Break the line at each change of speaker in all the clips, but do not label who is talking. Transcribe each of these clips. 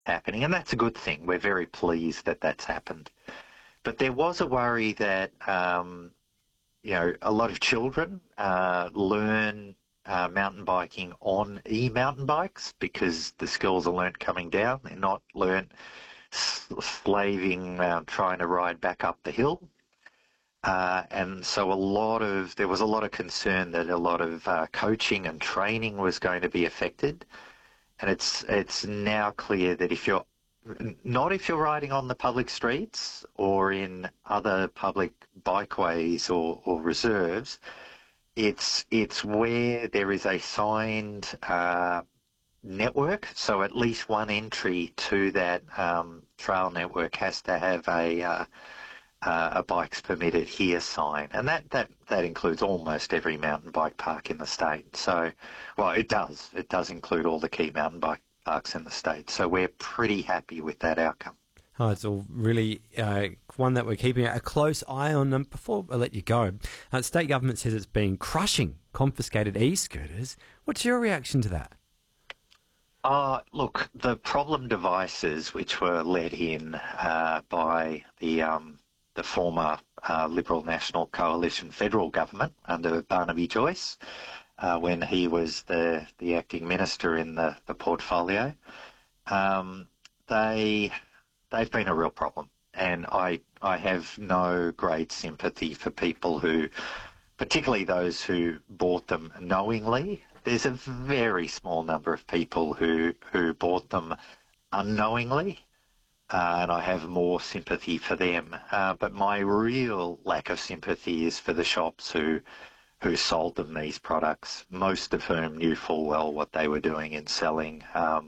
happening, and that's a good thing. We're very pleased that that's happened. But there was a worry that, a lot of children learn mountain biking on e-mountain bikes because the skills are learnt coming down. They're not learnt slaving, trying to ride back up the hill. And so there was a lot of concern that a lot of coaching and training was going to be affected. And it's now clear that if you're riding on the public streets or in other public bikeways or reserves, it's where there is a signed network. So at least one entry to that trail network has to have a bikes permitted here sign, and that includes almost every mountain bike park in the state. So, well, it does include all the key mountain bike parks in the state. So we're pretty happy with that outcome.
Oh, it's all really one that we're keeping a close eye on. Before I let you go, state government says it's been crushing confiscated e-scooters. What's your reaction to that?
Look, the problem devices which were let in by the former Liberal National Coalition federal government under Barnaby Joyce, when he was the acting minister in the portfolio, they've been a real problem. And I have no great sympathy for people who, particularly those who bought them knowingly. There's a very small number of people who bought them unknowingly, and I have more sympathy for them. But my real lack of sympathy is for the shops who sold them these products, most of whom knew full well what they were doing in selling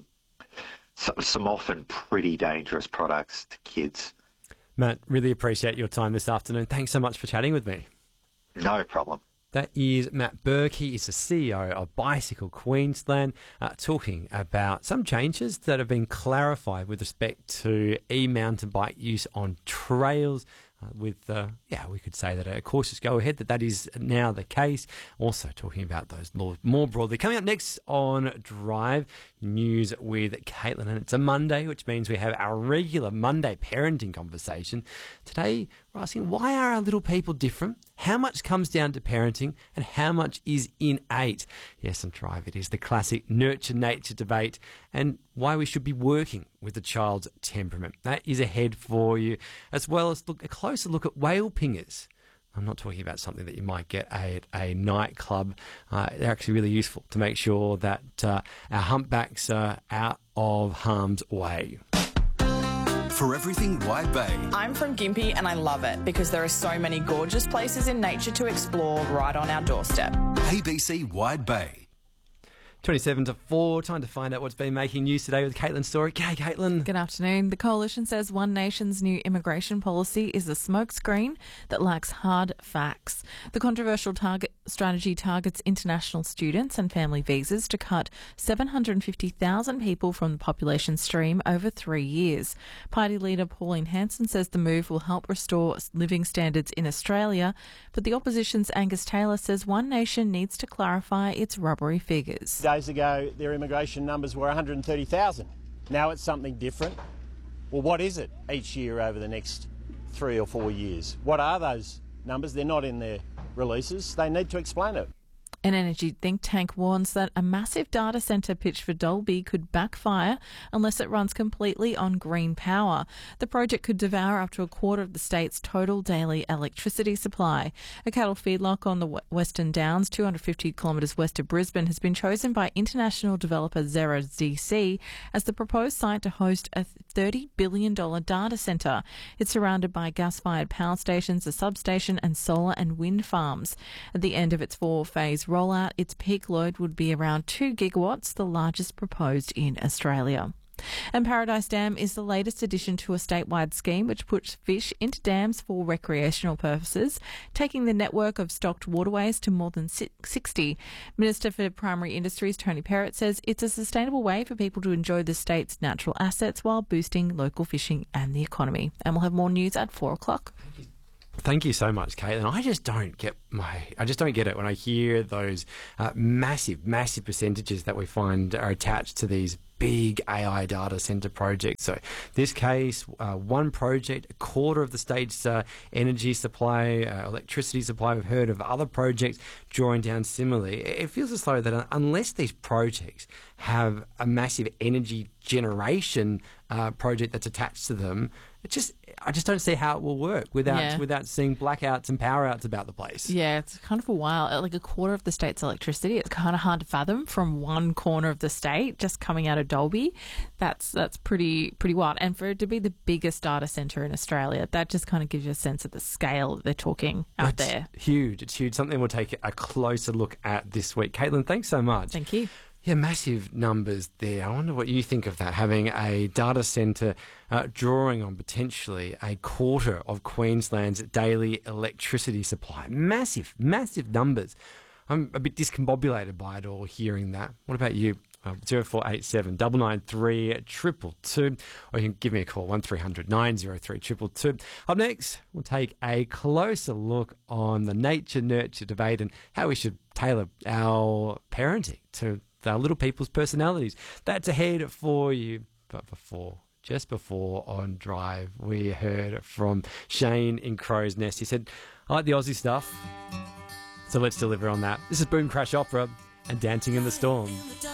some often pretty dangerous products to kids.
Matt, really appreciate your time this afternoon. Thanks so much for chatting with me.
No problem.
That is Matt Burke. He is the CEO of Bicycle Queensland, talking about some changes that have been clarified with respect to e-mountain bike use on trails. We could say that a cautious go-ahead, that is now the case. Also talking about those laws more broadly. Coming up next on Drive, news with Caitlin. And it's a Monday, which means we have our regular Monday parenting conversation. Today, we're asking, why are our little people different? How much comes down to parenting and how much is innate? Yes, on Drive, it is the classic nurture-nature debate and why we should be working with the child's temperament. That is ahead for you, as well as a closer look at whale pingers. I'm not talking about something that you might get at a nightclub. They're actually really useful to make sure that our humpbacks are out of harm's way.
For everything Wide Bay.
I'm from Gympie and I love it because there are so many gorgeous places in nature to explore right on our doorstep.
ABC Wide Bay.
27 to 4, time to find out what's been making news today with Caitlin Story. G'day, Caitlin.
Good afternoon. The Coalition says One Nation's new immigration policy is a smokescreen that lacks hard facts. The controversial strategy targets international students and family visas to cut 750,000 people from the population stream over 3 years. Party leader Pauline Hanson says the move will help restore living standards in Australia, but the opposition's Angus Taylor says One Nation needs to clarify its rubbery figures.
Days ago, their immigration numbers were 130,000. Now it's something different. Well, what is it each year over the next 3 or 4 years? What are those numbers? They're not in their releases. They need to explain it.
An energy think tank warns that a massive data centre pitch for Dalby could backfire unless it runs completely on green power. The project could devour up to a quarter of the state's total daily electricity supply. A cattle feedlot on the Western Downs, 250 kilometres west of Brisbane, has been chosen by international developer Zera DC as the proposed site to host a $30 billion data centre. It's surrounded by gas-fired power stations, a substation and solar and wind farms. At the end of its 4-phase rollout, its peak load would be around 2 gigawatts, the largest proposed in Australia. And Paradise Dam is the latest addition to a statewide scheme which puts fish into dams for recreational purposes, taking the network of stocked waterways to more than 60. Minister for Primary Industries Tony Perrott says it's a sustainable way for people to enjoy the state's natural assets while boosting local fishing and the economy. And we'll have more news at 4 o'clock.
Thank you so much, Caitlin. I just don't get it when I hear those massive percentages that we find are attached to these big AI data center projects. So this case, one project, a quarter of the state's energy supply, electricity supply. We've heard of other projects drawing down similarly. It feels as though that unless these projects have a massive energy generation project that's attached to them, I just don't see how it will work without seeing blackouts and power outs about the place.
Yeah, it's kind of a while. Like a quarter of the state's electricity, it's kind of hard to fathom from one corner of the state just coming out of Dalby. That's pretty wild. And for it to be the biggest data centre in Australia, that just kind of gives you a sense of the scale that they're talking out there.
Huge. It's huge. Something we'll take a closer look at this week. Caitlin, thanks so much.
Thank you.
Yeah, massive numbers there. I wonder what you think of that, having a data centre drawing on potentially a quarter of Queensland's daily electricity supply. Massive, massive numbers. I'm a bit discombobulated by it all, hearing that. What about you? 0487 993 222, or you can give me a call, 1300 903 222. Up next, we'll take a closer look on the nature-nurture debate and how we should tailor our parenting to our little people's personalities. That's ahead for you. But just before on Drive, we heard from Shane in Crow's Nest. He said, I like the Aussie stuff, so let's deliver on that. This is Boom Crash Opera and Dancing in the Storm.